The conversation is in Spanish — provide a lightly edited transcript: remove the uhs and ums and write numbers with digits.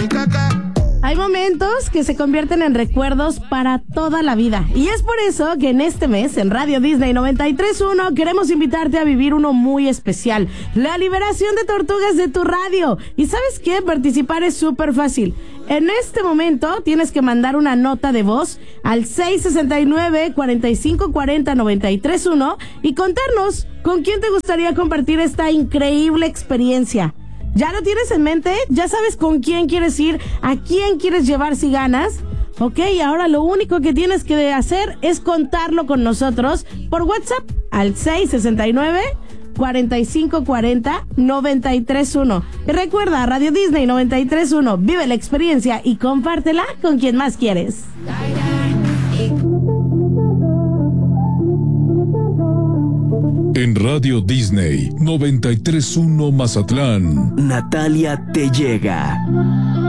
Hay momentos que se convierten en recuerdos para toda la vida. Y es por eso que en este mes, en Radio Disney 93.1, queremos invitarte a vivir uno muy especial. La liberación de tortugas de tu radio. ¿Y sabes qué? Participar es súper fácil. En este momento tienes que mandar una nota de voz al 669-4540-931 y contarnos con quién te gustaría compartir esta increíble experiencia. ¿Ya lo tienes en mente? ¿Ya sabes con quién quieres ir? ¿A quién quieres llevar si ganas? Ok, ahora lo único que tienes que hacer es contarlo con nosotros por WhatsApp al 669-4540-931. Y recuerda, Radio Disney 93.1, vive la experiencia y compártela con quien más quieres. En Radio Disney 93.1 Mazatlán, Natalia te llega.